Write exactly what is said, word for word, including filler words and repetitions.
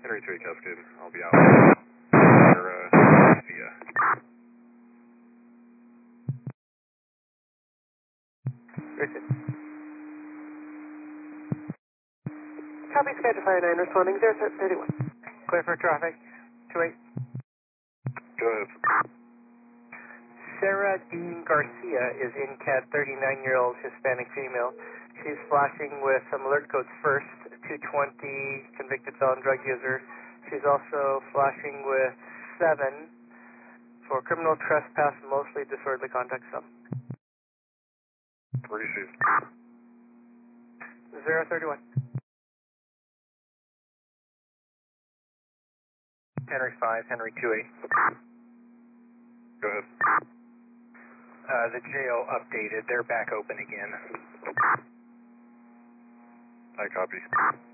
Henry three Cascade, I'll be out. For, uh, Garcia. Richard. Copy, Sky Fire nine responding zero thirty-one. Clear for traffic, two eight. Go ahead. Sarah Dean Garcia is in C A D, thirty-nine-year-old Hispanic female. She's flashing with some alert codes first, two twenty, convicted felon drug user. She's also flashing with seven for criminal trespass, mostly disorderly conduct sum. Received. zero thirty-one. Henry five, Henry two eight. Go ahead. Uh, the jail updated. They're back open again. I copy.